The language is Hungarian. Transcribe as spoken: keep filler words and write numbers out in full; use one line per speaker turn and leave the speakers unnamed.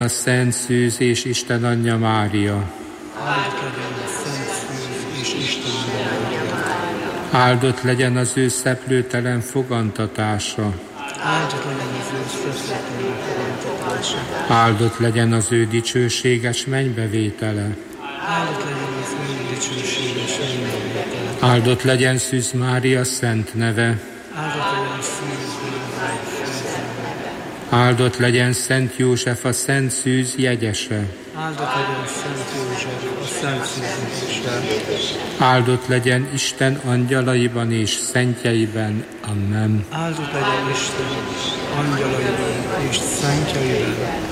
a Szent Szűz és Isten Anyja Mária.
Áldott legyen a Szent Szűz és Isten Anyja.
Áldott legyen az ő szeplőtelen fogantatása.
Áldott legyen az ő szeplőtelen fogantatása.
Áldott legyen az ő dicsőséges mennybevétele.
Áldott legyen az ő dicsőséges mennybevétele.
Áldott legyen Szűz Mária szent neve.
Áldott legyen Szűz Mária szent neve.
Áldott legyen Szent József a Szent Szűz jegyese.
Áldott legyen Szent József a Szent Szűz jegyese.
Áldott legyen Isten angyalaiban és szentjeiben. Amen.
Áldott legyen Isten angyalaiban és szentjeiben.